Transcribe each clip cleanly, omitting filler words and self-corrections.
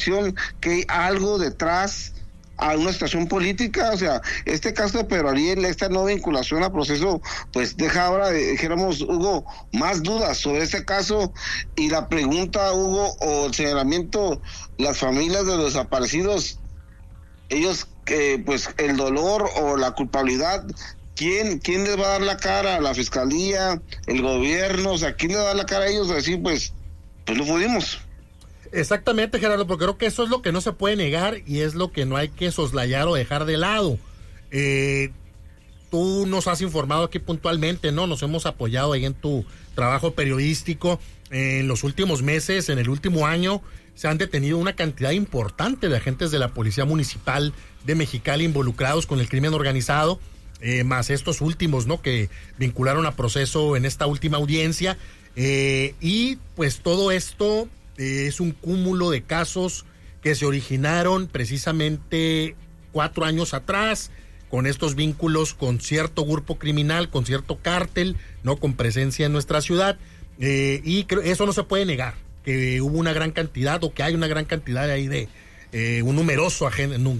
impresión que hay algo detrás a una situación política. O sea, este caso de Pedro Ariel, esta no vinculación a proceso, pues deja ahora, dijéramos, Hugo, más dudas sobre este caso. Y la pregunta, Hugo, o el señalamiento, las familias de los desaparecidos, ellos, pues el dolor o la culpabilidad, ¿quién les va a dar la cara? ¿La fiscalía? ¿El gobierno? O sea, ¿quién les va a dar la cara a ellos? A decir, pues no pudimos. Exactamente, Gerardo, porque creo que eso es lo que no se puede negar y es lo que no hay que soslayar o dejar de lado. Tú nos has informado aquí puntualmente, ¿no? Nos hemos apoyado ahí en tu trabajo periodístico. En los últimos meses, en el último año, se han detenido una cantidad importante de agentes de la Policía Municipal de Mexicali involucrados con el crimen organizado, más estos últimos, ¿no? Que vincularon a proceso en esta última audiencia. Y pues todo esto es un cúmulo de casos que se originaron precisamente 4 años atrás, con estos vínculos con cierto grupo criminal, con cierto cártel, ¿no? Con presencia en nuestra ciudad, y eso no se puede negar, que hubo una gran cantidad, o que hay una gran cantidad ahí de un numeroso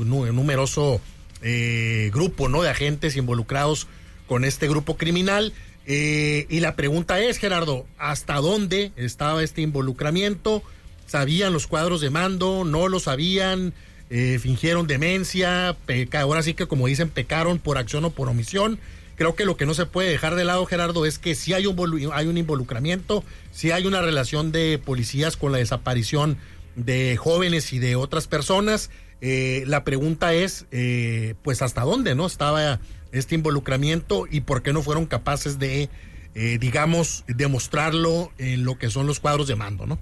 grupo, ¿no? De agentes involucrados con este grupo criminal. Y la pregunta es, Gerardo, ¿hasta dónde estaba este involucramiento? ¿Sabían los cuadros de mando? ¿No lo sabían? ¿Fingieron demencia? Ahora sí que, como dicen, pecaron por acción o por omisión. Creo que lo que no se puede dejar de lado, Gerardo, es que sí hay un involucramiento, sí hay una relación de policías con la desaparición de jóvenes y de otras personas. La pregunta es, pues, ¿hasta dónde, no estaba este involucramiento y por qué no fueron capaces de, digamos, demostrarlo en lo que son los cuadros de mando, ¿no?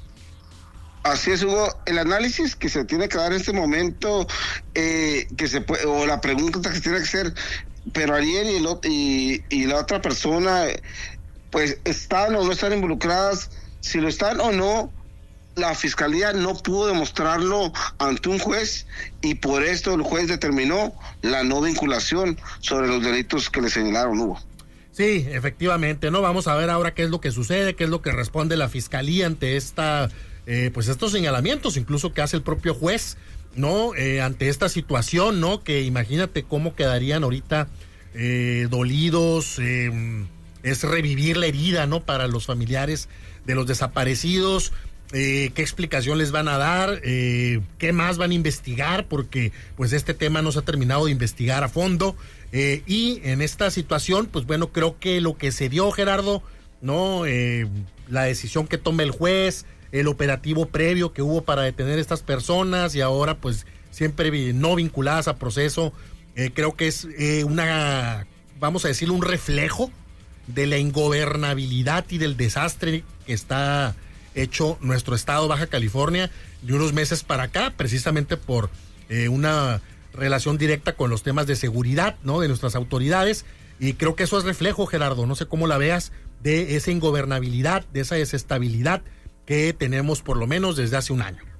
Así es, Hugo. El análisis que se tiene que dar en este momento, o la pregunta que se tiene que hacer, pero Ariel y la otra persona, pues, ¿están o no están involucradas? Si lo están o no, la fiscalía no pudo demostrarlo ante un juez y por esto el juez determinó la no vinculación sobre los delitos que le señalaron, Hugo. Sí, efectivamente, ¿no? Vamos a ver ahora qué es lo que sucede, qué es lo que responde la fiscalía ante pues estos señalamientos, incluso que hace el propio juez, ¿no? Ante esta situación, ¿no? Que imagínate cómo quedarían ahorita dolidos, es revivir la herida, ¿no? Para los familiares de los desaparecidos. ¿Qué explicación les van a dar? ¿Qué más van a investigar? Porque pues este tema no se ha terminado de investigar a fondo. Y en esta situación, pues bueno, creo que lo que se dio, Gerardo, ¿no? La decisión que tome el juez, el operativo previo que hubo para detener a estas personas y ahora pues siempre no vinculadas a proceso, creo que es vamos a decirlo, un reflejo de la ingobernabilidad y del desastre que está hecho nuestro estado Baja California de unos meses para acá, precisamente por una relación directa con los temas de seguridad, ¿no? De nuestras autoridades, y creo que eso es reflejo, Gerardo, no sé cómo la veas, de esa ingobernabilidad, de esa desestabilidad que tenemos por lo menos desde hace un año.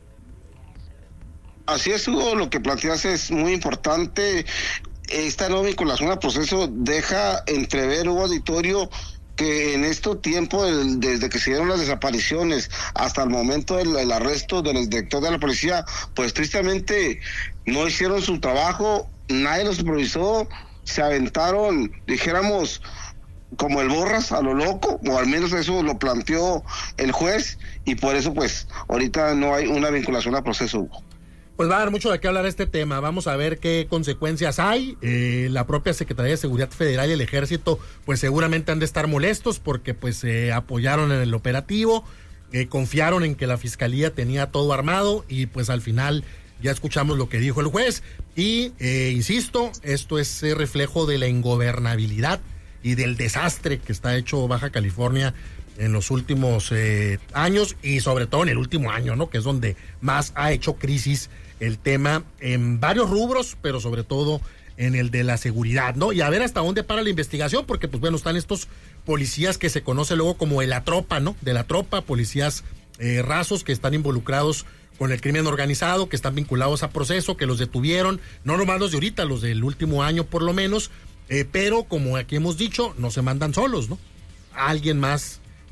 Así es, Hugo, lo que planteas es muy importante. Esta no vinculación al proceso deja entrever, Hugo auditorio, que en este tiempo, desde que se dieron las desapariciones hasta el momento del arresto del director de la policía, pues tristemente no hicieron su trabajo, nadie los supervisó, se aventaron, dijéramos, como el borras a lo loco, o al menos eso lo planteó el juez, y por eso pues ahorita no hay una vinculación al proceso, Hugo. Pues va a dar mucho de qué hablar este tema, vamos a ver qué consecuencias hay. La propia Secretaría de Seguridad Federal y el Ejército pues seguramente han de estar molestos porque pues apoyaron en el operativo, confiaron en que la Fiscalía tenía todo armado y pues al final ya escuchamos lo que dijo el juez y insisto, esto es reflejo de la ingobernabilidad y del desastre que está hecho Baja California en los últimos años y sobre todo en el último año, ¿no? Que es donde más ha hecho crisis el tema en varios rubros, pero sobre todo en el de la seguridad, ¿no? Y a ver hasta dónde para la investigación, porque pues bueno, están estos policías que se conoce luego como de la tropa, ¿no? De la tropa, policías rasos que están involucrados con el crimen organizado, que están vinculados a proceso, que los detuvieron, no nomás los de ahorita, los del último año por lo menos, pero como aquí hemos dicho, no se mandan solos, ¿no? Alguien más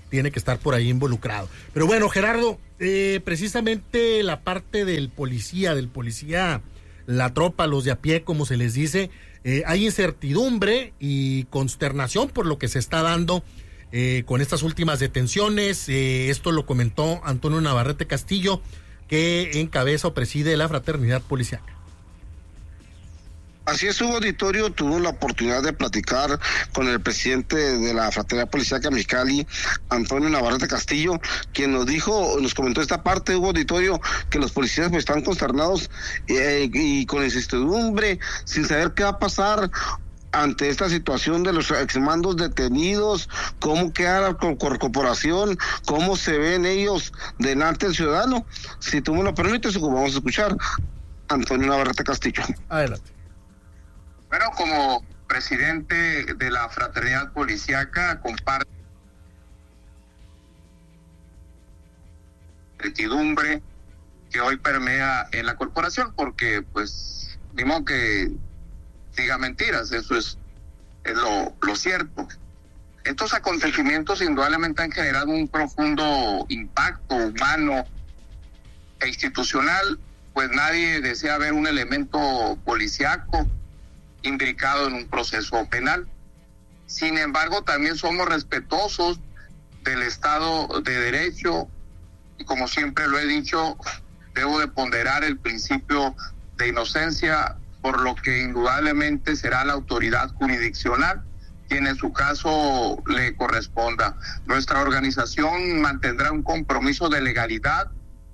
tiene que estar por ahí involucrado. Pero bueno, Gerardo, precisamente la parte del policía, la tropa, los de a pie, como se les dice, hay incertidumbre y consternación por lo que se está dando con estas últimas detenciones. Esto lo comentó Antonio Navarrete Castillo, que encabeza o preside la Fraternidad Policiaca. Así es, su auditorio tuvo la oportunidad de platicar con el presidente de la Fraternidad Policiaca Mexicali, Antonio Navarrete Castillo, quien nos comentó esta parte, Hugo Auditorio, que los policías pues están consternados y con incertidumbre, sin saber qué va a pasar ante esta situación de los exmandos detenidos, cómo queda la corporación, cómo se ven ellos delante del ciudadano. Si tú me lo permites, vamos a escuchar a Antonio Navarrete Castillo. Adelante. Bueno, como presidente de la Fraternidad Policiaca, comparto la incertidumbre que hoy permea en la corporación, porque pues, ni modo que diga mentiras, eso es lo cierto. Estos acontecimientos indudablemente han generado un profundo impacto humano e institucional, pues nadie desea ver un elemento policiaco imbricado en un proceso penal. Sin embargo, también somos respetuosos del Estado de Derecho y, como siempre lo he dicho, debo de ponderar el principio de inocencia, por lo que indudablemente será la autoridad jurisdiccional quien en su caso le corresponda. Nuestra organización mantendrá un compromiso de legalidad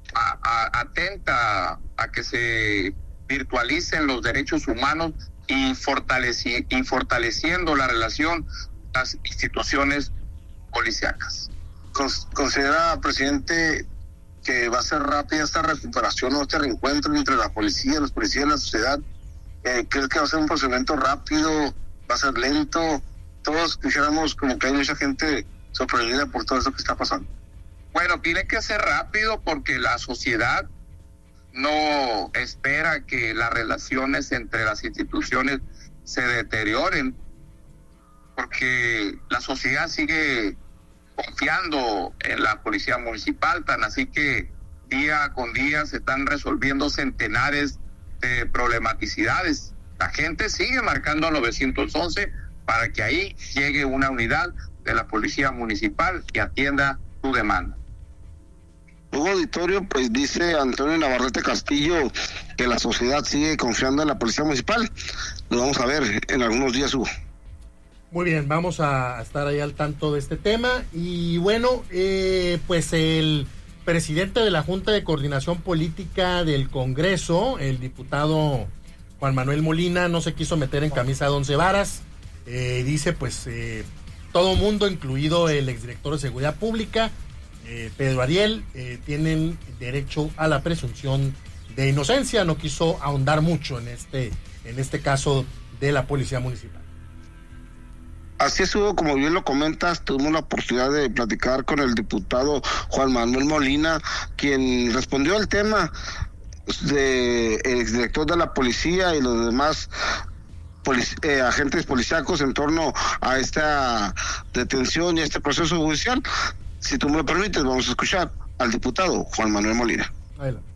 atenta a que se virtualicen los derechos humanos y fortaleciendo la relación con las instituciones policíacas. ¿Considera, presidente, que va a ser rápida esta recuperación o este reencuentro entre la policía, los policías y la sociedad? ¿Crees que va a ser un procedimiento rápido? ¿Va a ser lento? Todos quisiéramos, como que hay mucha gente sorprendida por todo esto que está pasando. Bueno, tiene que ser rápido porque la sociedad no espera que las relaciones entre las instituciones se deterioren, porque la sociedad sigue confiando en la policía municipal, tan así que día con día se están resolviendo centenares de problematicidades. La gente sigue marcando 911 para que ahí llegue una unidad de la policía municipal y atienda su demanda. Hugo Auditorio, pues dice Antonio Navarrete Castillo que la sociedad sigue confiando en la policía municipal. Lo vamos a ver en algunos días, Hugo. Muy bien, vamos a estar ahí al tanto de este tema. Y bueno, pues el presidente de la Junta de Coordinación Política del Congreso, el diputado Juan Manuel Molina, no se quiso meter en camisa de 11 varas. Dice pues todo mundo, incluido el exdirector de Seguridad Pública, Pedro Ariel, tienen derecho a la presunción de inocencia. No quiso ahondar mucho en este caso de la policía municipal. Así es, Hugo, como bien lo comentas, tuvimos la oportunidad de platicar con el diputado Juan Manuel Molina, quien respondió al tema del exdirector de la policía y los demás agentes policíacos en torno a esta detención y a este proceso judicial. Si tú me lo permites, vamos a escuchar al diputado Juan Manuel Molina. Adelante.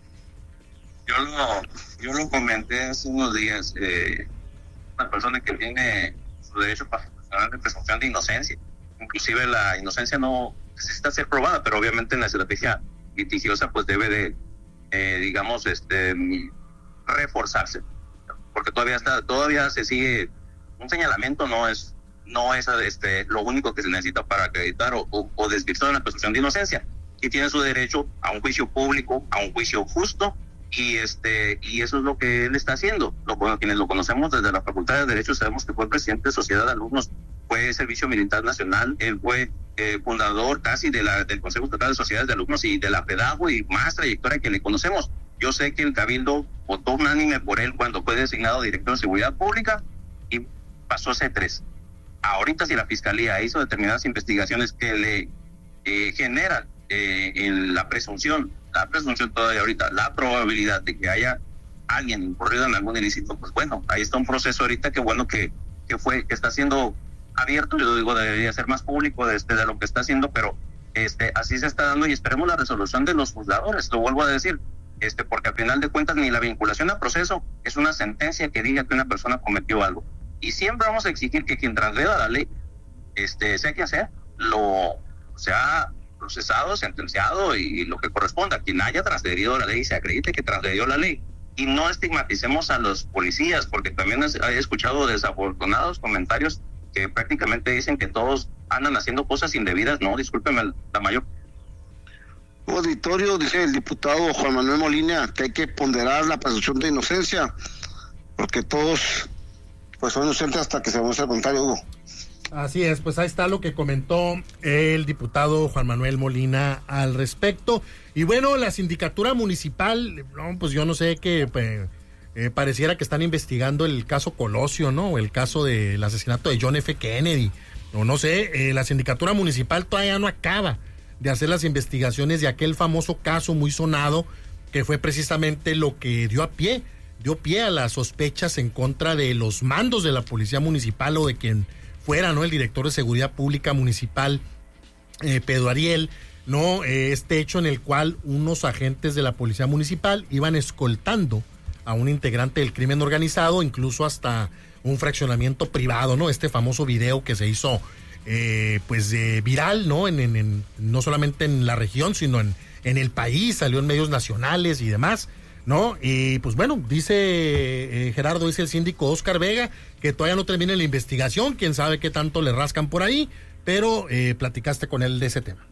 Yo lo comenté hace unos días, una persona que tiene su derecho constitucional de presunción de inocencia. Inclusive la inocencia no necesita ser probada, pero obviamente en la estrategia litigiosa pues debe de, digamos, reforzarse, porque todavía se sigue, un señalamiento no es lo único que se necesita para acreditar o desvirtuar la presunción de inocencia, y tiene su derecho a un juicio público, a un juicio justo, y eso es lo que él está haciendo. Quienes lo conocemos desde la Facultad de Derecho sabemos que fue presidente de Sociedad de Alumnos, fue Servicio Militar Nacional, él fue fundador casi del Consejo Estatal de Sociedades de Alumnos y de la PEDAGO, y más trayectoria que le conocemos. Yo sé que el Cabildo votó unánime por él cuando fue designado director de Seguridad Pública y pasó C3. Ahorita si la Fiscalía hizo determinadas investigaciones que le generan la presunción todavía ahorita, la probabilidad de que haya alguien incurrido en algún ilícito, pues bueno, ahí está un proceso ahorita que bueno que está siendo abierto, yo digo, debería ser más público de lo que está haciendo, pero así se está dando y esperemos la resolución de los juzgadores, lo vuelvo a decir, porque al final de cuentas ni la vinculación a proceso es una sentencia que diga que una persona cometió algo. Y siempre vamos a exigir que quien transgreda la ley, sea quien sea, sea procesado, sentenciado y lo que corresponda. Quien haya transgredido la ley se acredite que transgredió la ley. Y no estigmaticemos a los policías, porque también he escuchado desafortunados comentarios que prácticamente dicen que todos andan haciendo cosas indebidas. No, discúlpeme, la mayor. Auditorio, dice el diputado Juan Manuel Molina, que hay que ponderar la presunción de inocencia, porque todos pues son inocentes hasta que se demuestre el contrario, Hugo. Así es, pues ahí está lo que comentó el diputado Juan Manuel Molina al respecto. Y bueno, la sindicatura municipal, no, pues yo no sé qué, pareciera que están investigando el caso Colosio, ¿no? El caso del asesinato de John F. Kennedy. O no sé, la sindicatura municipal todavía no acaba de hacer las investigaciones de aquel famoso caso muy sonado, que fue precisamente lo que dio pie a las sospechas en contra de los mandos de la policía municipal o de quien fuera, ¿no? El director de Seguridad Pública Municipal, Pedro Ariel, ¿no? Este hecho en el cual unos agentes de la Policía Municipal iban escoltando a un integrante del crimen organizado, incluso hasta un fraccionamiento privado, ¿no? Este famoso video que se hizo, viral, ¿no? No solamente en la región, sino en el país, salió en medios nacionales y demás, ¿no? Y pues bueno, dice Gerardo, dice el síndico Oscar Vega, que todavía no termina la investigación, quién sabe qué tanto le rascan por ahí, pero platicaste con él de ese tema.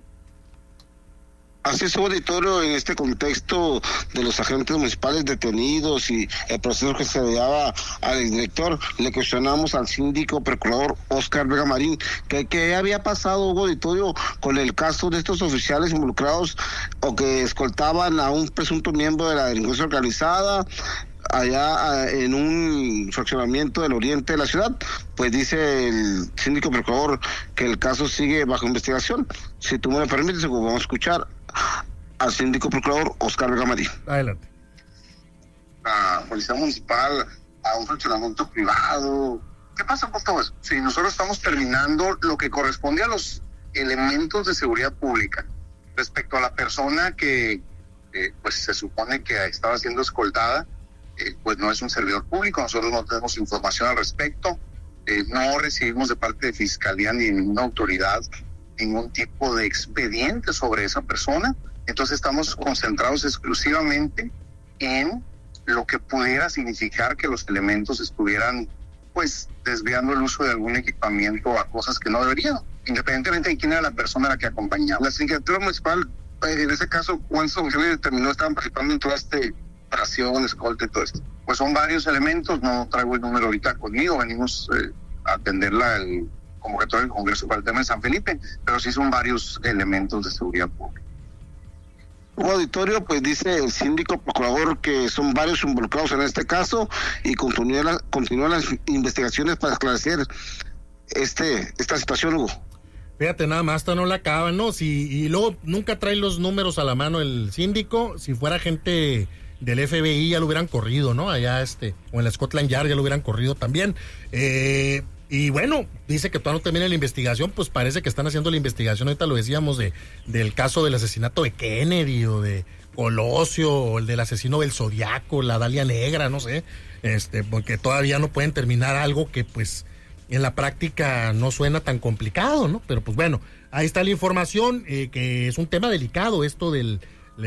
Así es, auditorio, en este contexto de los agentes municipales detenidos y el proceso que se le daba al director, le cuestionamos al síndico procurador Oscar Vega Marín que había pasado, auditorio, con el caso de estos oficiales involucrados o que escoltaban a un presunto miembro de la delincuencia organizada allá en un fraccionamiento del oriente de la ciudad. Pues dice el síndico procurador que el caso sigue bajo investigación. Si tú me lo permites, vamos a escuchar al síndico procurador Oscar Vega Marín. Adelante. La policía municipal a un fraccionamiento privado. ¿Qué pasa con todo eso? Si nosotros estamos terminando lo que corresponde a los elementos de seguridad pública respecto a la persona que pues se supone que estaba siendo escoltada, pues no es un servidor público, nosotros no tenemos información al respecto, no recibimos de parte de Fiscalía ni de ninguna autoridad ningún tipo de expediente sobre esa persona, entonces estamos concentrados exclusivamente en lo que pudiera significar que los elementos estuvieran pues desviando el uso de algún equipamiento a cosas que no deberían, independientemente de quién era la persona a la que acompañaba. La sindicatura municipal, en ese caso, ¿cuántos funcionarios determinó estaban participando en toda operación, escolta y todo esto? Pues son varios elementos, no traigo el número ahorita conmigo, venimos a atender el convocatoria del Congreso para el tema de San Felipe, pero sí son varios elementos de seguridad pública. Un auditorio, pues dice el síndico procurador que son varios involucrados en este caso y continúan las investigaciones para esclarecer esta situación, Hugo. Fíjate, nada más, hasta no la acaban, ¿no? Y luego nunca trae los números a la mano el síndico. Si fuera gente del FBI ya lo hubieran corrido, ¿no? Allá o en la Scotland Yard ya lo hubieran corrido también. Y bueno, dice que todavía no termina la investigación, pues parece que están haciendo la investigación, ahorita lo decíamos, del caso del asesinato de Kennedy o de Colosio o el del asesino del Zodiaco, la Dalia Negra, no sé, porque todavía no pueden terminar algo que pues en la práctica no suena tan complicado, ¿no? Pero pues bueno, ahí está la información, que es un tema delicado esto del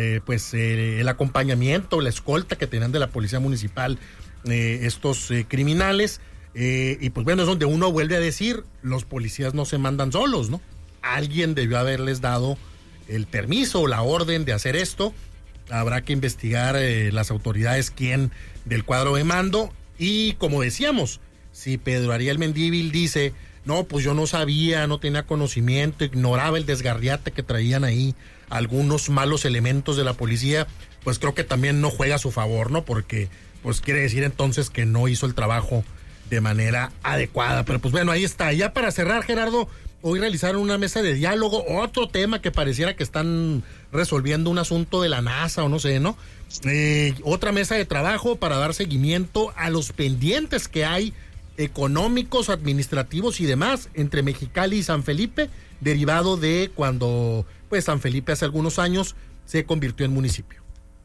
el acompañamiento, la escolta que tenían de la policía municipal estos criminales. Y pues bueno, es donde uno vuelve a decir, los policías no se mandan solos, ¿no? Alguien debió haberles dado el permiso o la orden de hacer esto. Habrá que investigar las autoridades quién del cuadro de mando. Y como decíamos, si Pedro Ariel Mendívil dice, no, pues yo no sabía, no tenía conocimiento, ignoraba el desgarriate que traían ahí algunos malos elementos de la policía, pues creo que también no juega a su favor, ¿no? Porque pues quiere decir entonces que no hizo el trabajo de manera adecuada. Pero pues bueno, ahí está. Ya para cerrar, Gerardo, hoy realizaron una mesa de diálogo, otro tema que pareciera que están resolviendo un asunto de la NASA o no sé, ¿no? Otra mesa de trabajo para dar seguimiento a los pendientes que hay económicos, administrativos y demás entre Mexicali y San Felipe, derivado de cuando pues San Felipe hace algunos años se convirtió en municipio.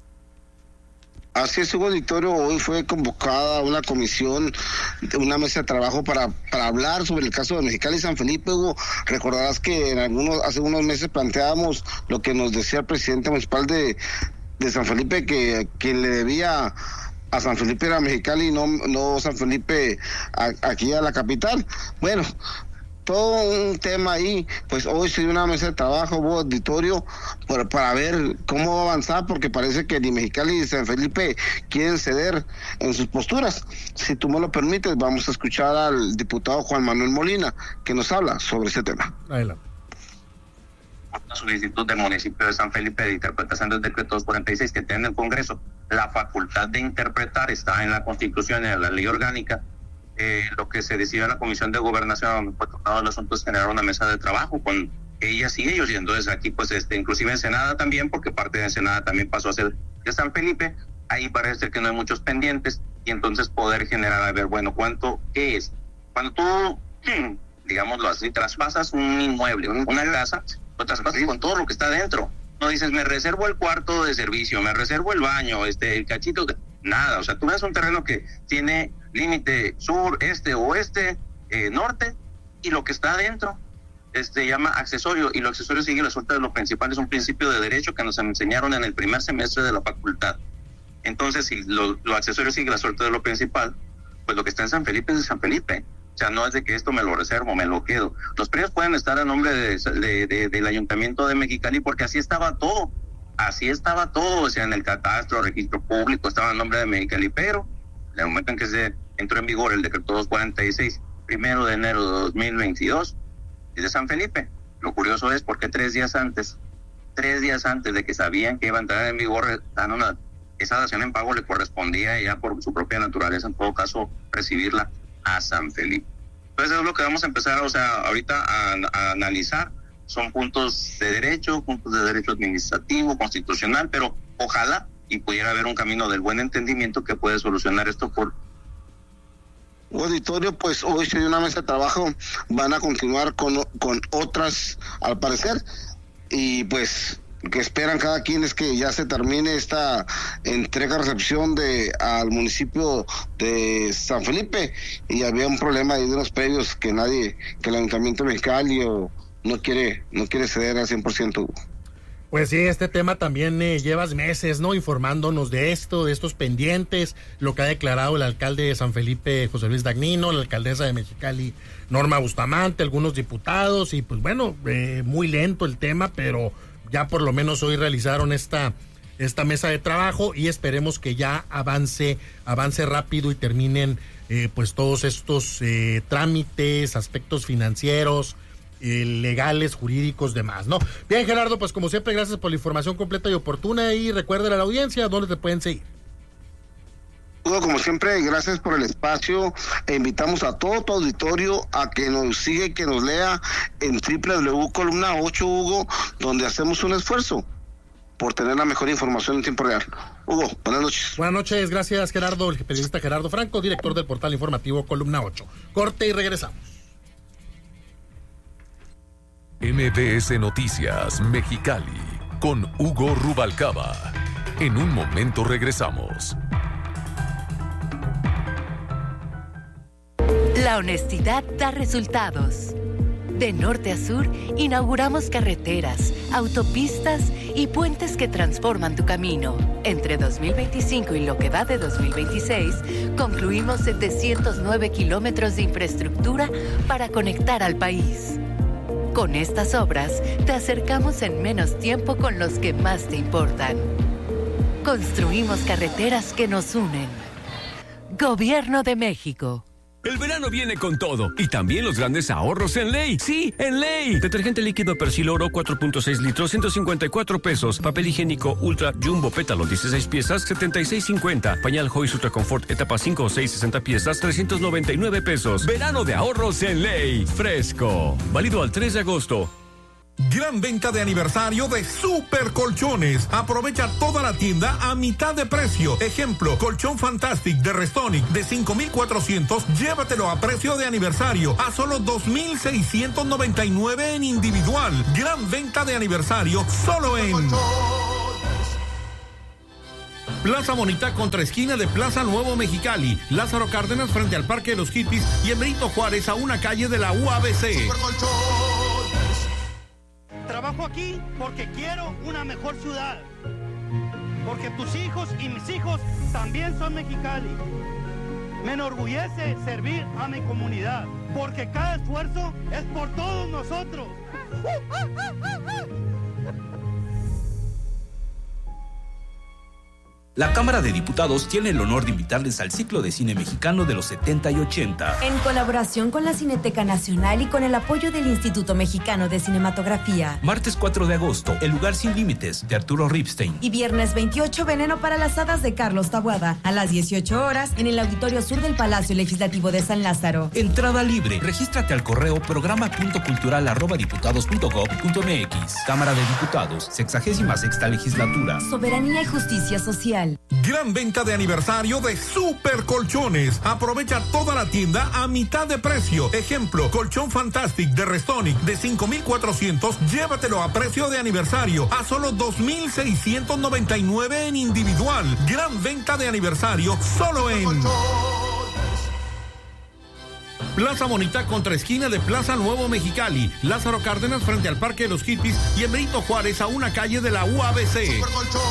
Así es, Hugo Auditorio. Hoy fue convocada una comisión, una mesa de trabajo para hablar sobre el caso de Mexicali y San Felipe. Hugo, recordarás que hace unos meses planteábamos lo que nos decía el presidente municipal de San Felipe, que quien le debía a San Felipe era Mexicali y no San Felipe aquí a la capital. Bueno, todo un tema ahí. Pues hoy se dio una mesa de trabajo, Hugo Auditorio, para ver cómo va a avanzar, porque parece que ni Mexicali ni San Felipe quieren ceder en sus posturas. Si tú me lo permites, vamos a escuchar al diputado Juan Manuel Molina, que nos habla sobre ese tema. Adelante. Una solicitud del municipio de San Felipe de interpretación del decreto 246 que tiene el Congreso. La facultad de interpretar está en la Constitución y en la ley orgánica. Lo que se decidió en la Comisión de Gobernación, donde fue tocado el asunto, es generar una mesa de trabajo con ellas y ellos, y entonces aquí pues inclusive Ensenada también, porque parte de Ensenada también pasó a ser de San Felipe. Ahí parece que no hay muchos pendientes, y entonces poder generar, a ver, bueno, ¿qué es? Cuando tú, digámoslo así, traspasas un inmueble, una casa, lo traspasas con todo lo que está dentro. No dices, me reservo el cuarto de servicio, me reservo el baño, el cachito, nada. O sea, tú ves un terreno que tiene límite sur, este, oeste, norte, y lo que está adentro se llama accesorio, y lo accesorio sigue la suerte de lo principal. Es un principio de derecho que nos enseñaron en el primer semestre de la facultad. Entonces, si lo accesorio sigue la suerte de lo principal, pues lo que está en San Felipe es de San Felipe. O sea, no es de que esto me lo reservo, me lo quedo. Los predios pueden estar a nombre del Ayuntamiento de Mexicali, porque así estaba todo. O sea, en el catastro, registro público, estaba a nombre de Mexicali, pero en el momento en que se entró en vigor el decreto 246, 1 de enero de 2022, es de San Felipe. Lo curioso es porque 3 días antes de que sabían que iba a entrar en vigor, esa dación en pago le correspondía ya por su propia naturaleza, en todo caso, recibirla a San Felipe. Entonces es lo que vamos a empezar, o sea, ahorita a analizar. Son puntos de derecho administrativo, constitucional, pero ojalá y pudiera haber un camino del buen entendimiento que puede solucionar esto por... Auditorio, pues hoy se dio una mesa de trabajo, van a continuar con otras al parecer, y pues que esperan cada quien es que ya se termine esta entrega-recepción al municipio de San Felipe, y había un problema ahí de unos predios que el Ayuntamiento Mexicali no quiere ceder al 100%. Pues sí, este tema también llevas meses, ¿no? Informándonos de estos pendientes, lo que ha declarado el alcalde de San Felipe, José Luis Dagnino, la alcaldesa de Mexicali, Norma Bustamante, algunos diputados, y pues bueno, muy lento el tema, pero ya por lo menos hoy realizaron esta mesa de trabajo, y esperemos que ya avance rápido y terminen pues todos estos trámites, aspectos financieros, legales, jurídicos, demás, ¿no? Bien, Gerardo, pues como siempre, gracias por la información completa y oportuna, y recuerden a la audiencia dónde te pueden seguir. Hugo, como siempre, gracias por el espacio, e invitamos a todo tu auditorio a que nos siga y que nos lea en www.columna 8, Hugo, donde hacemos un esfuerzo por tener la mejor información en tiempo real. Hugo, buenas noches. Buenas noches, gracias Gerardo, el periodista Gerardo Franco, director del portal informativo Columna 8. Corte y regresamos. MBS Noticias Mexicali con Hugo Rubalcaba. En un momento regresamos. La honestidad da resultados. De norte a sur, inauguramos carreteras, autopistas y puentes que transforman tu camino. Entre 2025 y lo que va de 2026, concluimos 709 kilómetros de infraestructura para conectar al país. Con estas obras, te acercamos en menos tiempo con los que más te importan. Construimos carreteras que nos unen. Gobierno de México. El verano viene con todo, y también los grandes ahorros en Ley. ¡Sí, en Ley! Detergente líquido Persil Oro 4.6 litros, 154 pesos. Papel higiénico Ultra Jumbo Pétalo 16 piezas, 76.50. Pañal Joyce Ultra Confort etapa 5 o 6, 60 piezas, 399 pesos. Verano de ahorros en Ley. Fresco. Válido al 3 de agosto. Gran venta de aniversario de Super Colchones. Aprovecha toda la tienda a mitad de precio. Ejemplo, colchón Fantastic de Restonic de 5,400. Llévatelo a precio de aniversario a solo 2,699 en individual. Gran venta de aniversario solo en Plaza Bonita, contra esquina de Plaza Nuevo Mexicali, Lázaro Cárdenas frente al Parque de los Hippies y en Benito Juárez a una calle de la UABC. Trabajo aquí porque quiero una mejor ciudad, porque tus hijos y mis hijos también son Mexicali. Me enorgullece servir a mi comunidad, porque cada esfuerzo es por todos nosotros. La Cámara de Diputados tiene el honor de invitarles al ciclo de cine mexicano de los 70 y 80. En colaboración con la Cineteca Nacional y con el apoyo del Instituto Mexicano de Cinematografía. Martes 4 de agosto, El lugar sin límites, de Arturo Ripstein. Y viernes 28, Veneno para las hadas, de Carlos Taboada. A las 18 horas, en el Auditorio Sur del Palacio Legislativo de San Lázaro. Entrada libre. Regístrate al correo programa.cultural@diputados.gov.mx. Cámara de Diputados, 66ª Legislatura. Soberanía y justicia social. Gran venta de aniversario de Super Colchones. Aprovecha toda la tienda a mitad de precio. Ejemplo, colchón Fantastic de Restonic de 5,400. Llévatelo a precio de aniversario a solo 2,699 en individual. Gran venta de aniversario solo en Plaza Bonita, contra esquina de Plaza Nuevo Mexicali, Lázaro Cárdenas frente al Parque de los Hippies y en Benito Juárez a una calle de la UABC.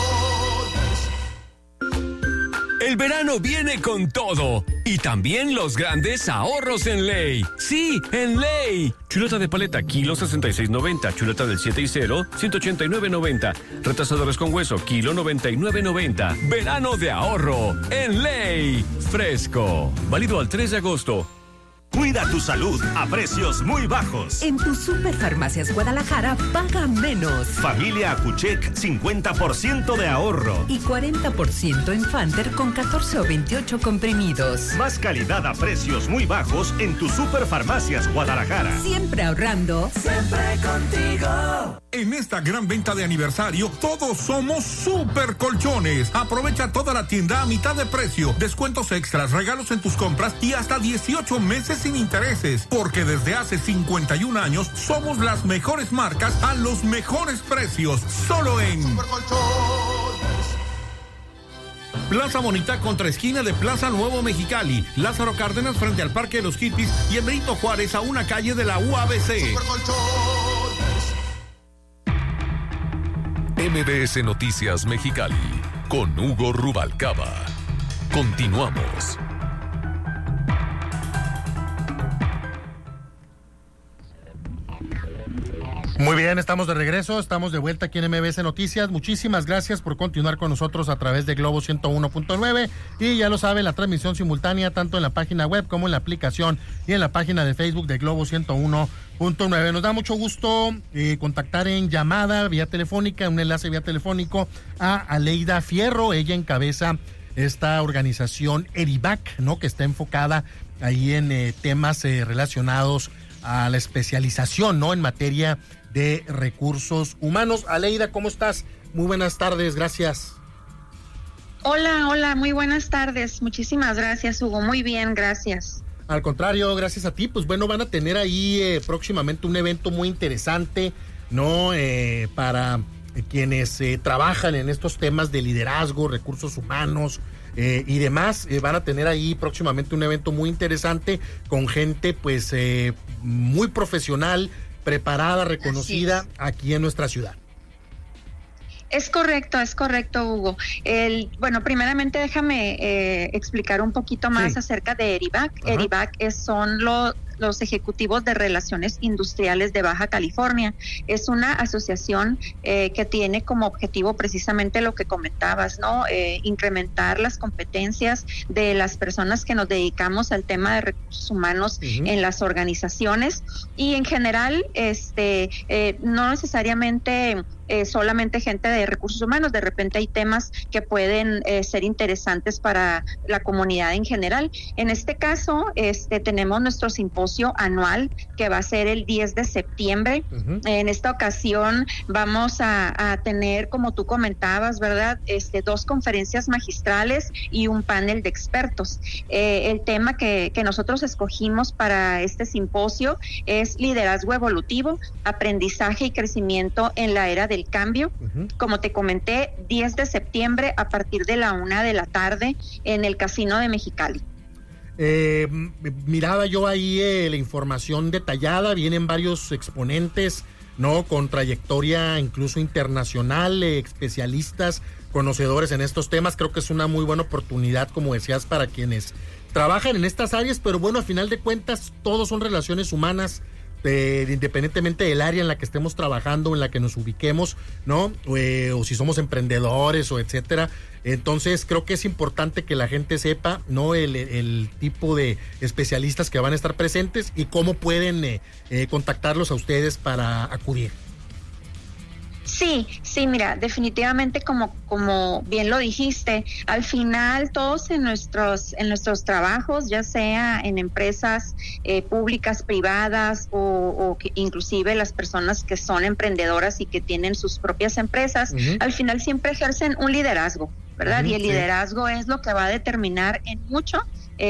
El verano viene con todo y también los grandes ahorros en Ley. Sí, en Ley. Chuleta de paleta, kilo 66.90. Chuleta del 7 y 0, 189.90. Retrasadores con hueso, kilo 99.90. Verano de ahorro en Ley. Fresco. Válido al 3 de agosto. Cuida tu salud a precios muy bajos. En tu Superfarmacias Guadalajara paga menos. Familia Acuchec, 50% de ahorro. Y 40% en Fanter con 14 o 28 comprimidos. Más calidad a precios muy bajos en tu Superfarmacias Guadalajara. Siempre ahorrando. Siempre contigo. En esta gran venta de aniversario, todos somos Super Colchones. Aprovecha toda la tienda a mitad de precio. Descuentos extras, regalos en tus compras y hasta 18 meses sin intereses. Porque desde hace 51 años somos las mejores marcas a los mejores precios. Solo en Super Colchones. Plaza Bonita, contra esquina de Plaza Nuevo Mexicali, Lázaro Cárdenas frente al Parque de los Hippies y en Benito Juárez a una calle de la UABC. MBS Noticias Mexicali, con Hugo Rubalcaba. Continuamos. Muy bien, estamos de regreso, estamos de vuelta aquí en MBS Noticias. Muchísimas gracias por continuar con nosotros a través de Globo 101.9 y ya lo sabe, la transmisión simultánea tanto en la página web como en la aplicación y en la página de Facebook de Globo 101.9. Nos da mucho gusto contactar en llamada vía telefónica, un enlace vía telefónico a Aleida Fierro. Ella encabeza esta organización ERIBAC, ¿no?, que está enfocada ahí en temas relacionados a la especialización, ¿no?, en materia de recursos humanos. Aleida, ¿cómo estás? Muy buenas tardes, gracias. Hola, muy buenas tardes. Muchísimas gracias, Hugo. Muy bien, gracias. Al contrario, gracias a ti. Pues bueno, van a tener ahí próximamente un evento muy interesante, ¿no? Para quienes trabajan en estos temas de liderazgo, recursos humanos y demás. Van a tener ahí próximamente un evento muy interesante con gente pues muy profesional, preparada, reconocida aquí en nuestra ciudad. Es correcto, Hugo. Bueno, primeramente déjame explicar un poquito más acerca de ERIBAC. Ajá. ERIBAC son los ejecutivos de relaciones industriales de Baja California. Es una asociación que tiene como objetivo precisamente lo que comentabas, ¿no? Incrementar las competencias de las personas que nos dedicamos al tema de recursos humanos en las organizaciones y en general, no necesariamente solamente gente de recursos humanos, de repente hay temas que pueden ser interesantes para la comunidad en general. En este caso, tenemos nuestro simposio anual que va a ser el 10 de septiembre. En esta ocasión vamos a tener, como tú comentabas, ¿verdad? 2 conferencias magistrales y un panel de expertos. El tema que nosotros escogimos para este simposio es liderazgo evolutivo, aprendizaje y crecimiento en la era del cambio. Como te comenté, 10 de septiembre a partir de la 1:00 p.m. en el Casino de Mexicali. Miraba yo ahí la información detallada, vienen varios exponentes, ¿no? Con trayectoria incluso internacional, especialistas, conocedores en estos temas. Creo que es una muy buena oportunidad, como decías, para quienes trabajan en estas áreas, pero bueno, a final de cuentas, todos son relaciones humanas, independientemente del área en la que estemos trabajando, en la que nos ubiquemos, ¿no? O si somos emprendedores o etcétera. Entonces creo que es importante que la gente sepa, ¿no? El tipo de especialistas que van a estar presentes y cómo pueden contactarlos a ustedes para acudir. Sí, mira, definitivamente como bien lo dijiste, al final todos en nuestros trabajos, ya sea en empresas públicas, privadas o que inclusive las personas que son emprendedoras y que tienen sus propias empresas, al final siempre ejercen un liderazgo, ¿verdad? Y el liderazgo es lo que va a determinar en mucho,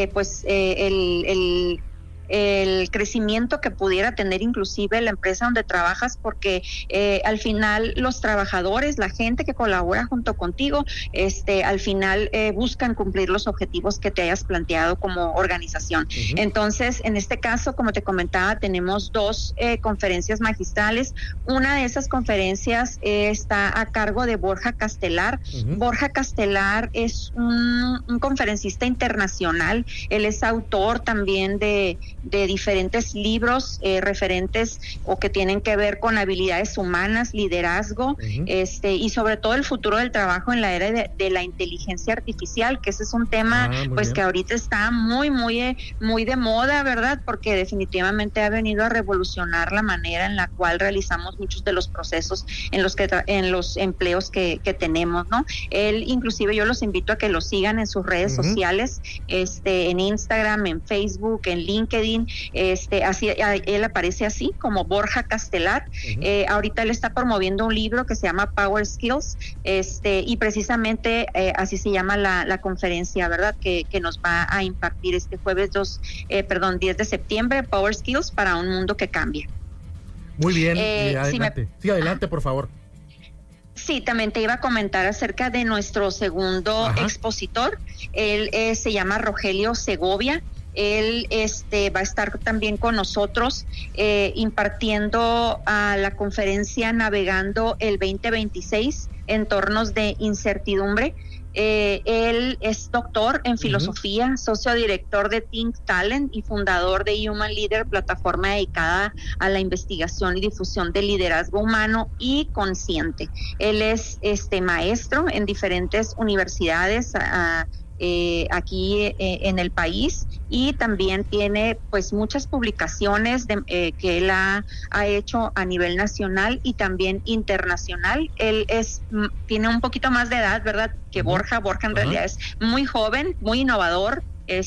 el crecimiento que pudiera tener inclusive la empresa donde trabajas, porque al final los trabajadores, la gente que colabora junto contigo, al final buscan cumplir los objetivos que te hayas planteado como organización. Entonces, en este caso, como te comentaba, tenemos 2 conferencias magistrales. Una de esas conferencias está a cargo de Borja Castelar. Borja Castelar es un conferencista internacional. Él es autor también de diferentes libros referentes o que tienen que ver con habilidades humanas, liderazgo, y sobre todo el futuro del trabajo en la era de la inteligencia artificial, que ese es un tema que ahorita está muy de moda, ¿verdad? Porque definitivamente ha venido a revolucionar la manera en la cual realizamos muchos de los procesos en los empleos que tenemos, ¿no? Él, inclusive, yo los invito a que lo sigan en sus redes sociales, en Instagram, en Facebook, en LinkedIn. Así, él aparece así como Borja Castelar. Ahorita él está promoviendo un libro que se llama Power Skills, y precisamente así se llama la conferencia, ¿verdad? Que nos va a impartir este jueves 10 de septiembre, Power Skills para un mundo que cambia. Muy bien, adelante. Sí, adelante, por favor. Sí, también te iba a comentar acerca de nuestro segundo expositor. Él se llama Rogelio Segovia. Él va a estar también con nosotros impartiendo a la conferencia Navegando el 2026, entornos de incertidumbre. Él es doctor en filosofía, socio director de Think Talent y fundador de Human Leader, plataforma dedicada a la investigación y difusión del liderazgo humano y consciente. Él es maestro en diferentes universidades aquí en el país, y también tiene pues muchas publicaciones que él ha hecho a nivel nacional y también internacional. Él tiene un poquito más de edad, ¿verdad?, que Borja. En realidad es muy joven, muy innovador,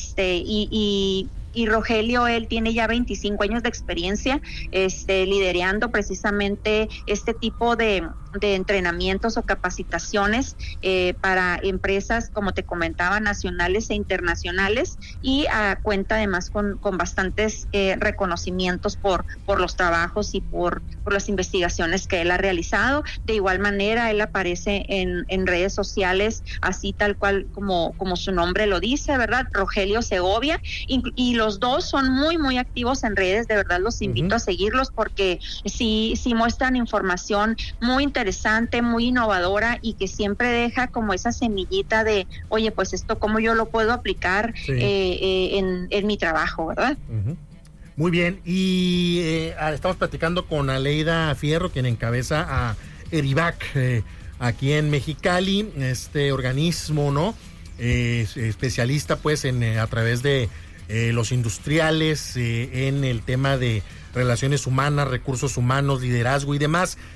y Rogelio, él tiene ya 25 años de experiencia liderando precisamente este tipo de entrenamientos o capacitaciones para empresas, como te comentaba, nacionales e internacionales, y cuenta además con bastantes reconocimientos por los trabajos y por las investigaciones que él ha realizado. De igual manera, él aparece en redes sociales, así tal cual como su nombre lo dice, ¿verdad? Rogelio Segovia, y los dos son muy activos en redes. De verdad los invito a seguirlos, porque sí muestran información muy interesante, muy innovadora, y que siempre deja como esa semillita de, oye, pues esto cómo yo lo puedo aplicar en mi trabajo, ¿verdad? Muy bien, y estamos platicando con Aleida Fierro, quien encabeza a ERIVAC aquí en Mexicali, este organismo, ¿no? Especialista pues a través de los industriales en el tema de relaciones humanas, recursos humanos, liderazgo y demás.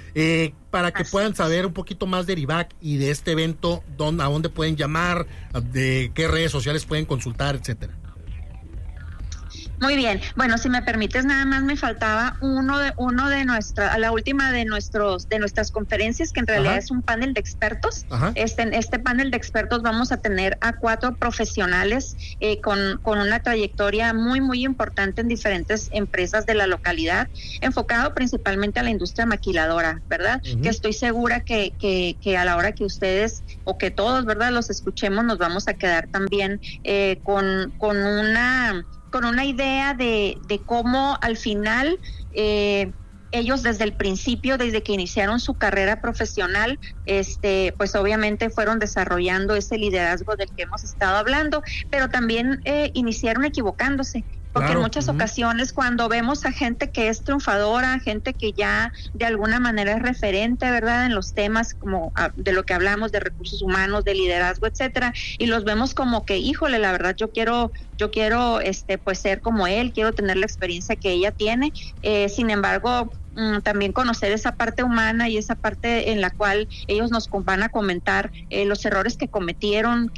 Para que puedan saber un poquito más de ERIVAC y de este evento, a dónde pueden llamar, de qué redes sociales pueden consultar, etcétera. Muy bien. Bueno, si me permites, nada más me faltaba la última de nuestras conferencias, que en realidad es un panel de expertos. En este panel de expertos vamos a tener a 4 profesionales con una trayectoria muy, muy importante en diferentes empresas de la localidad, enfocado principalmente a la industria maquiladora, ¿verdad? Que estoy segura que a la hora que ustedes o que todos, ¿verdad?, los escuchemos, nos vamos a quedar también con una idea de cómo al final ellos desde el principio, desde que iniciaron su carrera profesional, pues obviamente fueron desarrollando ese liderazgo del que hemos estado hablando, pero también iniciaron equivocándose. Porque en muchas ocasiones cuando vemos a gente que es triunfadora, gente que ya de alguna manera es referente, ¿verdad?, en los temas como de lo que hablamos, de recursos humanos, de liderazgo, etcétera, y los vemos como que, híjole, la verdad yo quiero pues ser como él, quiero tener la experiencia que ella tiene. Sin embargo, también conocer esa parte humana y esa parte en la cual ellos nos van a comentar los errores que cometieron,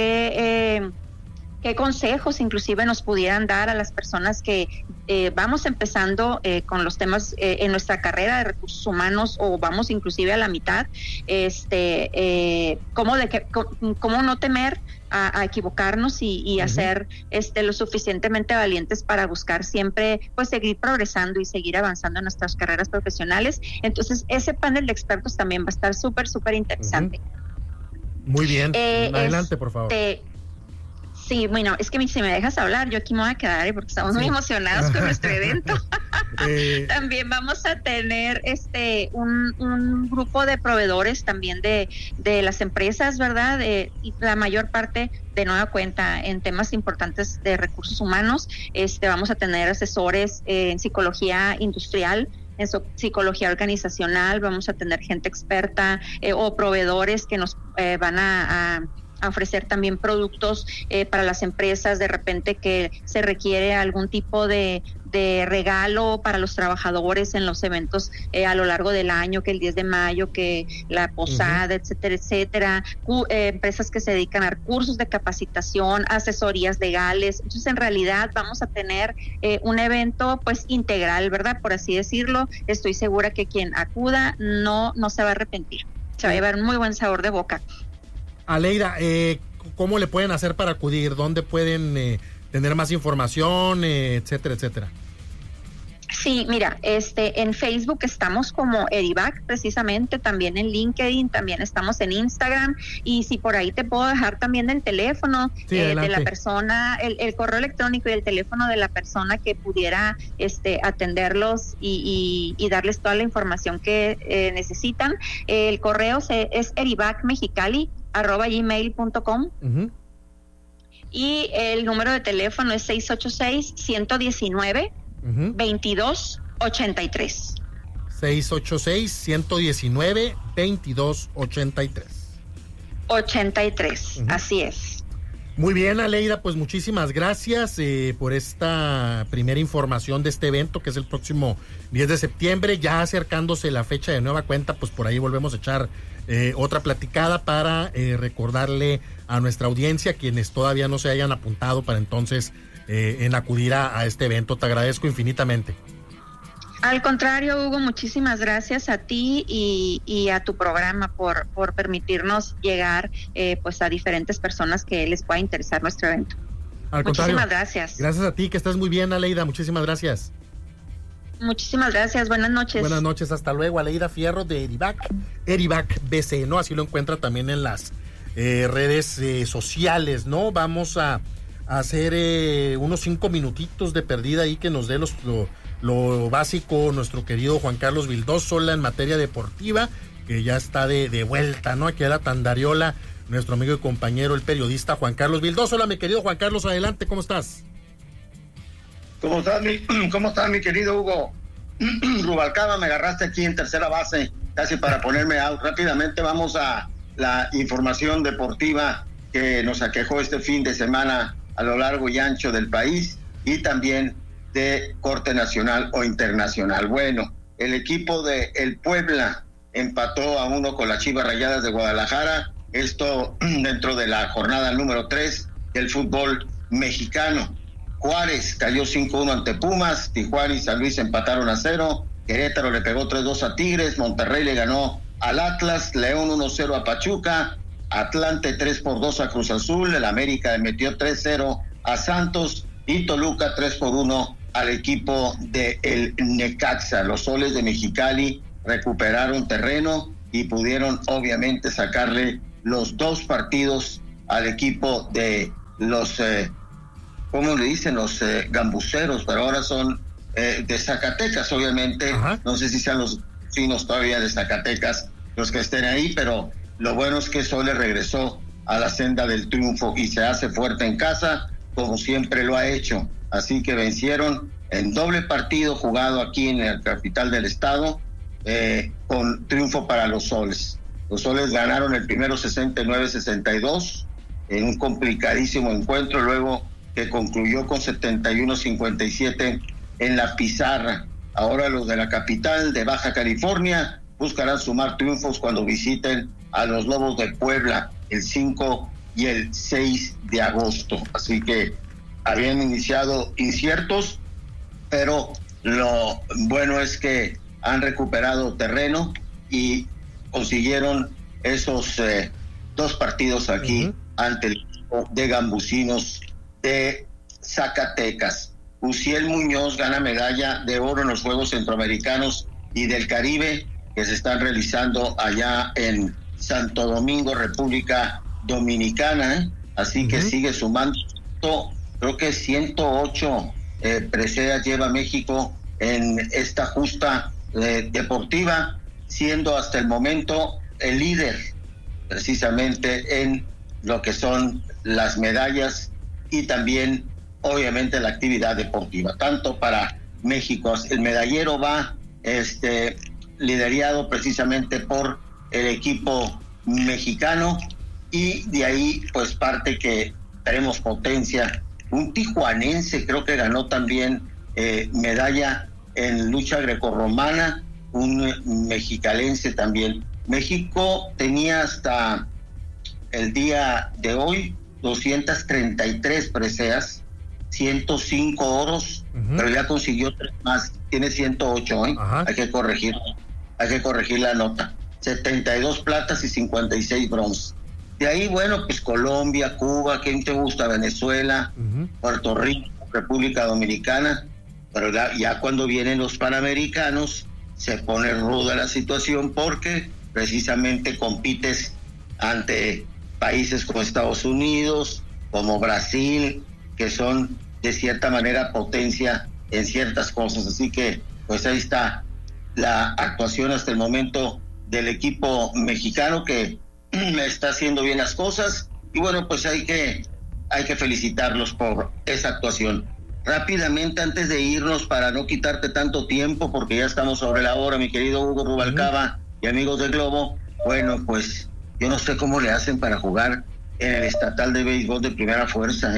qué consejos inclusive nos pudieran dar a las personas que vamos empezando con los temas en nuestra carrera de recursos humanos, o vamos inclusive a la mitad, cómo no temer a equivocarnos y a ser lo suficientemente valientes para buscar siempre pues seguir progresando y seguir avanzando en nuestras carreras profesionales. Entonces ese panel de expertos también va a estar súper interesante. Muy bien, adelante por favor. Sí, bueno, es que si me dejas hablar, yo aquí me voy a quedar porque estamos muy emocionados con nuestro evento. También vamos a tener un grupo de proveedores también de las empresas, ¿verdad? Y la mayor parte de nueva cuenta en temas importantes de recursos humanos. Vamos a tener asesores en psicología industrial, en psicología organizacional, vamos a tener gente experta o proveedores que nos van a ofrecer también productos para las empresas, de repente que se requiere algún tipo de regalo para los trabajadores en los eventos a lo largo del año, que el 10 de mayo, que la posada, etcétera, empresas que se dedican a cursos de capacitación, asesorías legales. Entonces, en realidad vamos a tener un evento pues integral, ¿verdad?, por así decirlo. Estoy segura que quien acuda no se va a arrepentir, se va a llevar un muy buen sabor de boca. Aleida, ¿cómo le pueden hacer para acudir? ¿Dónde pueden tener más información, etcétera, etcétera? Sí, mira, en Facebook estamos como ERIVAC, precisamente, también en LinkedIn, también estamos en Instagram, y si por ahí te puedo dejar también el teléfono de la persona, el correo electrónico y el teléfono de la persona que pudiera atenderlos y darles toda la información que necesitan. El correo es erivacmexicali@gmail.com. Y el número de teléfono es 686-119 2283. 686-119-2283. 83, así es. Muy bien, Aleida, pues muchísimas gracias por esta primera información de este evento, que es el próximo 10 de septiembre, ya acercándose la fecha de nueva cuenta, pues por ahí volvemos a echar otra platicada para recordarle a nuestra audiencia, quienes todavía no se hayan apuntado para entonces en acudir a este evento. Te agradezco infinitamente. Al contrario, Hugo, muchísimas gracias a ti y a tu programa por permitirnos llegar pues a diferentes personas que les pueda interesar nuestro evento. Muchísimas gracias. Gracias a ti, que estés muy bien, Aleida. Muchísimas gracias. Muchísimas gracias, buenas noches. Buenas noches, hasta luego. Aleida Fierro de ERIVAC BC, ¿no? Así lo encuentra también en las redes sociales, ¿no? Vamos a hacer unos 5 minutitos de perdida ahí, que nos dé lo básico nuestro querido Juan Carlos Vildosola en materia deportiva, que ya está de vuelta, ¿no? Aquí a la Tandariola, nuestro amigo y compañero, el periodista Juan Carlos Vildosola. Mi querido Juan Carlos, adelante, ¿cómo estás? ¿Cómo estás, mi querido Hugo? Rubalcaba, me agarraste aquí en tercera base, casi para ponerme out. Rápidamente vamos a la información deportiva que nos aquejó este fin de semana a lo largo y ancho del país, y también de corte nacional o internacional. Bueno, el equipo de el Puebla empató a 1 con las Chivas Rayadas de Guadalajara, esto dentro de la jornada número 3 del fútbol mexicano. Juárez cayó 5-1 ante Pumas, Tijuana y San Luis empataron a 0, Querétaro le pegó 3-2 a Tigres, Monterrey le ganó al Atlas, León 1-0 a Pachuca, Atlante 3-2 a Cruz Azul, el América le metió 3-0 a Santos y Toluca 3-1 al equipo de el Necaxa. Los Soles de Mexicali recuperaron terreno y pudieron obviamente sacarle los 2 partidos al equipo de los, ¿cómo le dicen? Los gambuceros, pero ahora son de Zacatecas, obviamente. Ajá. No sé si sean los finos todavía de Zacatecas los que estén ahí, pero lo bueno es que Soles regresó a la senda del triunfo y se hace fuerte en casa, como siempre lo ha hecho. Así que vencieron en doble partido jugado aquí en la capital del estado, con triunfo para los Soles. Los Soles ganaron el primero 69-62 en un complicadísimo encuentro, luego que concluyó con 71-57 en la pizarra. Ahora los de la capital de Baja California buscarán sumar triunfos cuando visiten a los Lobos de Puebla el 5 y el 6 de agosto. Así que habían iniciado inciertos, pero lo bueno es que han recuperado terreno y consiguieron esos 2 partidos aquí ante el equipo de Gambusinos de Zacatecas. Uciel Muñoz gana medalla de oro en los Juegos Centroamericanos y del Caribe que se están realizando allá en Santo Domingo, República Dominicana, así que sigue sumando, creo que 108 preseas lleva México en esta justa deportiva, siendo hasta el momento el líder precisamente en lo que son las medallas y también obviamente la actividad deportiva, tanto para México. El medallero va liderado precisamente por el equipo mexicano y de ahí pues parte que tenemos potencia. Un tijuanense creo que ganó también medalla en lucha grecorromana, un mexicalense también. México tenía hasta el día de hoy 233 preseas, 105 oros, pero ya consiguió 3 más, tiene 108, hay que corregir la nota, 72 platas y 56 bronces. De ahí, bueno, pues Colombia, Cuba, ¿quién te gusta? Venezuela, Puerto Rico, República Dominicana, pero ya cuando vienen los Panamericanos se pone ruda la situación porque precisamente compites ante países como Estados Unidos, como Brasil, que son de cierta manera potencia en ciertas cosas. Así que pues ahí está la actuación hasta el momento del equipo mexicano que está haciendo bien las cosas y bueno, pues hay que felicitarlos por esa actuación. Rápidamente, antes de irnos, para no quitarte tanto tiempo, porque ya estamos sobre la hora, mi querido Hugo Rubalcaba y amigos del Globo, bueno, pues yo no sé cómo le hacen para jugar en el estatal de béisbol de primera fuerza,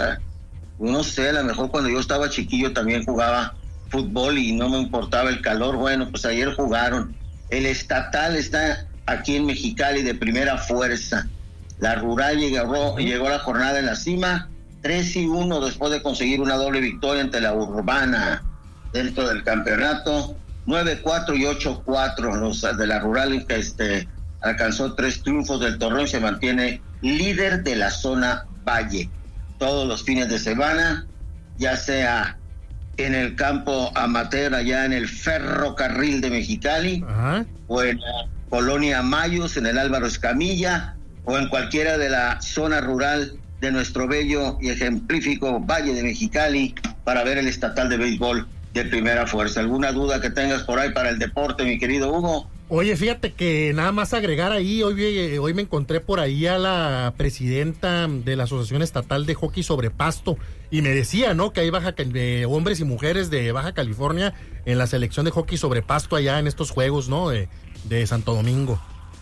no sé, a lo mejor cuando yo estaba chiquillo también jugaba fútbol y no me importaba el calor. Bueno, pues ayer jugaron. El estatal está aquí en Mexicali de primera fuerza. La rural llegó a la jornada en la cima, 3-1 después de conseguir una doble victoria ante la urbana dentro del campeonato, 9-4 y 8-4. Los de la rural alcanzó 3 triunfos del torneo y se mantiene líder de la zona Valle. Todos los fines de semana, ya sea en el campo amateur allá en el ferrocarril de Mexicali, o en la Colonia Mayos, en el Álvaro Escamilla, o en cualquiera de la zona rural de nuestro bello y ejemplífico Valle de Mexicali para ver el estatal de béisbol de primera fuerza. ¿Alguna duda que tengas por ahí para el deporte, mi querido Hugo? Oye, fíjate que nada más agregar ahí, hoy me encontré por ahí a la presidenta de la Asociación Estatal de Hockey sobre Pasto y me decía, ¿no?, que hay hombres y mujeres de Baja California en la selección de hockey sobre pasto allá en estos juegos, ¿no?, de Santo Domingo.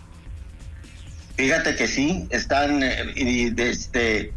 Fíjate que sí, están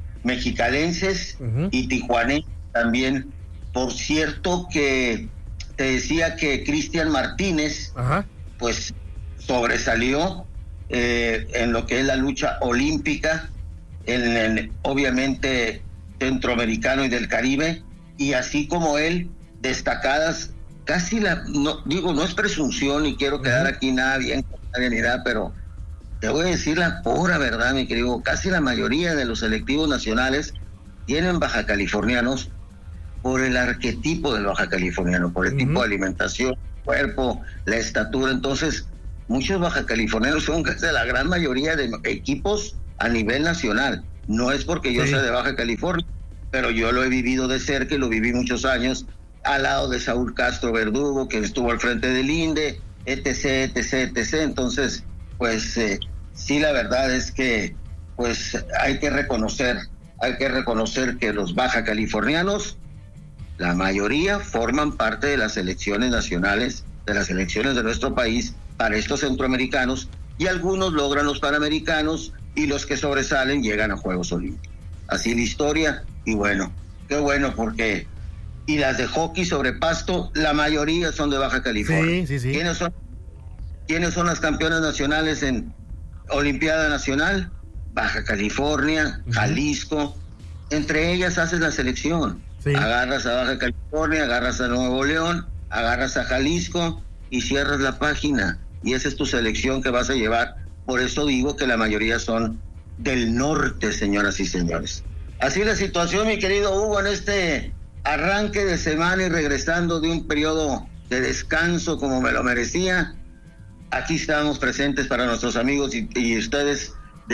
mexicalenses y tijuanenses también. Por cierto que te decía que Cristian Martínez, pues sobresalió en lo que es la lucha olímpica, en obviamente centroamericano y del Caribe, y así como él, destacadas, casi no es presunción y quiero quedar aquí nada bien con nadie ni nada, pero te voy a decir la pura verdad, mi querido, casi la mayoría de los selectivos nacionales tienen bajacalifornianos por el arquetipo del bajacaliforniano, por el tipo de alimentación, cuerpo, la estatura. Entonces, muchos bajacalifornianos son casi la gran mayoría de equipos a nivel nacional. No es porque yo sea de Baja California, pero yo lo he vivido de cerca y lo viví muchos años al lado de Saúl Castro Verdugo, que estuvo al frente del INDE, etc. Entonces, pues sí, la verdad es que pues hay que reconocer que los baja californianos, la mayoría forman parte de las selecciones nacionales, de las selecciones de nuestro país para estos centroamericanos, y algunos logran los panamericanos y los que sobresalen llegan a Juegos Olímpicos. Así la historia, y bueno, qué bueno porque... Y las de hockey sobre pasto, la mayoría son de Baja California. Sí. ¿Quiénes son las campeonas nacionales en Olimpiada Nacional? Baja California, Jalisco. Entre ellas haces la selección. Agarras a Baja California, agarras a Nuevo León, agarras a Jalisco y cierras la página. Y esa es tu selección que vas a llevar. Por eso digo que la mayoría son del norte, señoras y señores. Así la situación, mi querido Hugo, en este arranque de semana y regresando de un periodo de descanso como me lo merecía. Aquí estamos presentes para nuestros amigos y ustedes de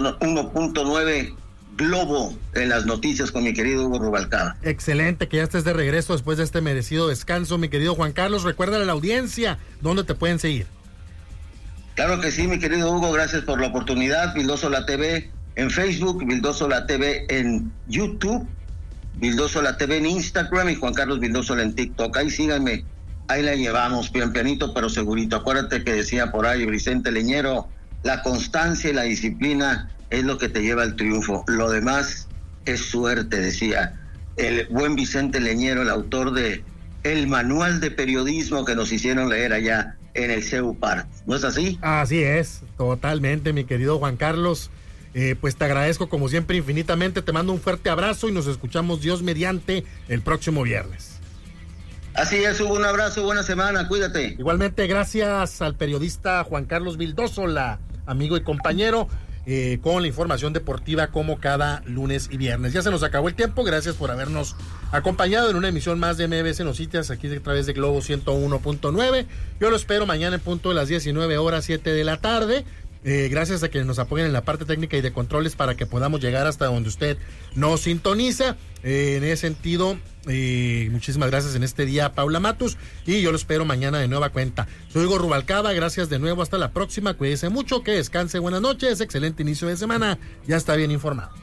101.9 Globo en las noticias con mi querido Hugo Rubalcaba. Excelente que ya estés de regreso después de este merecido descanso, mi querido Juan Carlos. Recuérdale a la audiencia dónde te pueden seguir. Claro que sí, mi querido Hugo, gracias por la oportunidad. Vildosola TV en Facebook, Vildosola TV en YouTube, Vildosola TV en Instagram y Juan Carlos Vildosola en TikTok. Ahí síganme, ahí la llevamos, pian pianito pero segurito. Acuérdate que decía por ahí Vicente Leñero, la constancia y la disciplina es lo que te lleva al triunfo. Lo demás es suerte, decía el buen Vicente Leñero, el autor de el manual de periodismo que nos hicieron leer allá en el CEUPAR. ¿No es así? Así es, totalmente, mi querido Juan Carlos. Pues te agradezco como siempre infinitamente, te mando un fuerte abrazo y nos escuchamos Dios mediante el próximo viernes. Así es, Hugo, un abrazo, buena semana, cuídate. Igualmente, gracias al periodista Juan Carlos Vildosola, amigo y compañero, con la información deportiva como cada lunes y viernes. Ya se nos acabó el tiempo, gracias por habernos acompañado en una emisión más de MBS Noticias aquí a través de Globo 101.9. Yo lo espero mañana en punto de las 19 horas, 7 de la tarde. Gracias a que nos apoyen en la parte técnica y de controles para que podamos llegar hasta donde usted nos sintoniza. En ese sentido, muchísimas gracias en este día, Paula Matus, y yo lo espero mañana de nueva cuenta. Soy Hugo Rubalcaba, gracias de nuevo, hasta la próxima, cuídese mucho, que descanse, buenas noches, excelente inicio de semana, ya está bien informado.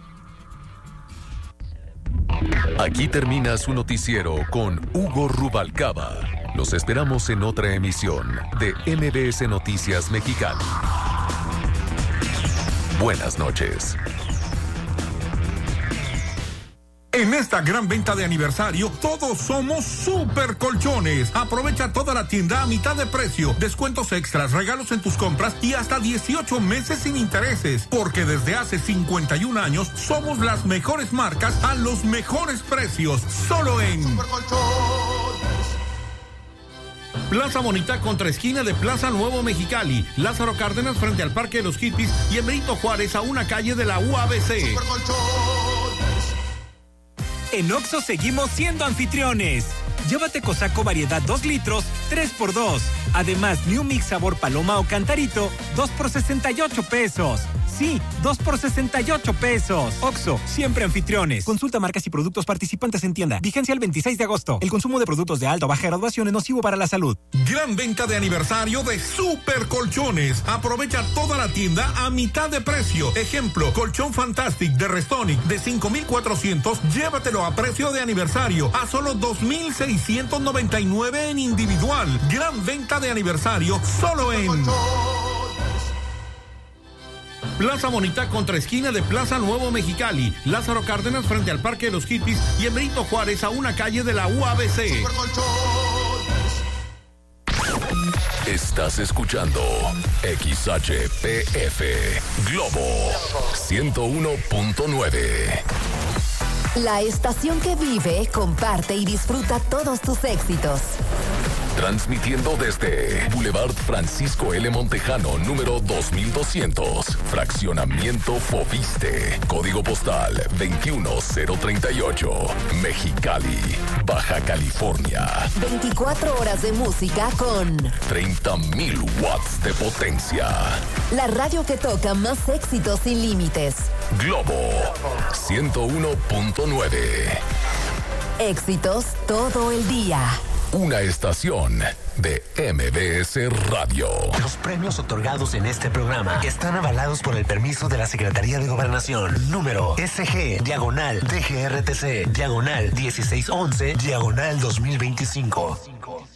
Aquí termina su noticiero con Hugo Rubalcaba. Los esperamos en otra emisión de MBS Noticias Mexicali. Buenas noches. En esta gran venta de aniversario, todos somos Super Colchones. Aprovecha toda la tienda a mitad de precio, descuentos extras, regalos en tus compras y hasta 18 meses sin intereses. Porque desde hace 51 años somos las mejores marcas a los mejores precios. Solo en Super Colchones. Plaza Bonita contra esquina de Plaza Nuevo Mexicali, Lázaro Cárdenas frente al Parque de los Hippies y en Benito Juárez a una calle de la UABC. En Oxxo seguimos siendo anfitriones. Llévate Cosaco variedad 2 litros, 3x2. Además, New Mix sabor paloma o cantarito, 2 por 68 pesos. Sí, 2 por 68 pesos. Oxxo, siempre anfitriones. Consulta marcas y productos participantes en tienda. Vigencia el 26 de agosto. El consumo de productos de alta o baja graduación es nocivo para la salud. Gran venta de aniversario de Super Colchones. Aprovecha toda la tienda a mitad de precio. Ejemplo, colchón Fantastic de Restonic de 5,400. Llévatelo a precio de aniversario a solo 2,699 en individual. Gran venta de aniversario solo en Plaza Bonita contra esquina de Plaza Nuevo Mexicali, Lázaro Cárdenas frente al Parque de los Hippies y en Benito Juárez a una calle de la UABC. Estás escuchando XHPF Globo 101.9. La estación que vive, comparte y disfruta todos tus éxitos. Transmitiendo desde Boulevard Francisco L. Montejano, número 2200, Fraccionamiento Foviste, Código Postal 21038, Mexicali, Baja California. 24 horas de música con 30,000 watts de potencia. La radio que toca más éxitos sin límites. Globo 101.9. Éxitos todo el día. Una estación de MBS Radio. Los premios otorgados en este programa están avalados por el permiso de la Secretaría de Gobernación. Número SG/DGRTC/1611/2025.